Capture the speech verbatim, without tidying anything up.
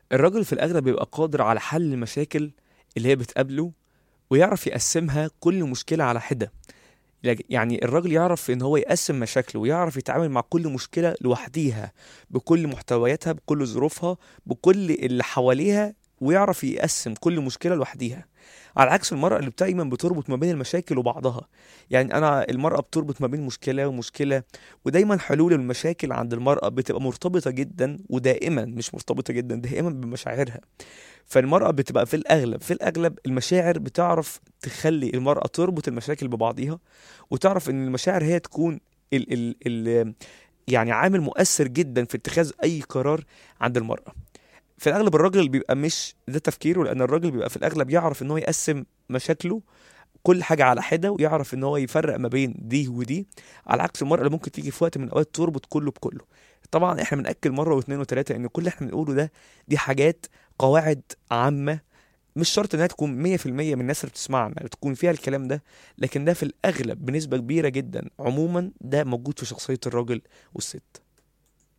الراجل في الأغلب بيبقى قادر على حل المشاكل اللي هي بتقابله، ويعرف يقسمها كل مشكلة على حدة. لك- يعني الراجل يعرف ان هو يقسم مشاكله، ويعرف يتعامل مع كل مشكلة لوحديها، بكل محتوياتها، بكل ظروفها، بكل اللي حواليها، ويعرف يقسم كل مشكلة لوحديها. على عكس المرأة اللي دايما بتربط ما بين المشاكل وبعضها. يعني انا المرأة بتربط ما بين مشكلة ومشكلة، ودايما حلول المشاكل عند المرأة بتبقى مرتبطة جدا، ودائما مش مرتبطة جدا، دائما بمشاعرها. فالمرأة بتبقى في الأغلب في الأغلب المشاعر بتعرف تخلي المرأة تربط المشاكل ببعضيها، وتعرف إن المشاعر هي تكون ال ال ال يعني عامل مؤثر جدا في اتخاذ أي قرار عند المرأة. في الأغلب الراجل بيبقى مش ده تفكيره، لأن الراجل بيبقى في الأغلب يعرف إن هو يقسم مشاكله كل حاجة على حدة، ويعرف إن هو يفرق ما بين دي ودي. على عكس المرأة اللي ممكن تيجي في وقت من الأوقات تربط كله بكله. طبعا احنا بنأكد مرة واثنين وثلاثة إن كل اللي احنا بنقوله ده دي حاجات، قواعد عامة، مش شرط انها تكون مية في المية من الناس اللي بتسمعنا تكون فيها الكلام ده، لكن ده في الأغلب بنسبة كبيرة جدا عموما ده موجود في شخصية الراجل والست.